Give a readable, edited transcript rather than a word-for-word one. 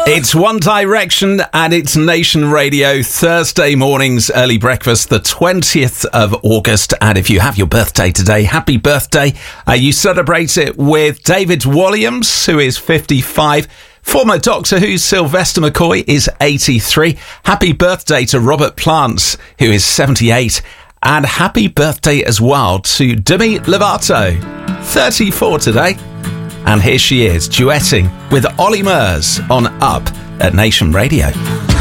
It's One Direction and it's Nation Radio, Thursday mornings, early breakfast, the 20th of August. And if you have your birthday today, happy birthday. You celebrate it with David Walliams, who is 55. Former Doctor Who Sylvester McCoy is 83. Happy birthday to Robert Plant, who is 78. And happy birthday as well to Demi Lovato, 34 today. And here she is, duetting with Ollie Murs on Up at Nation Radio.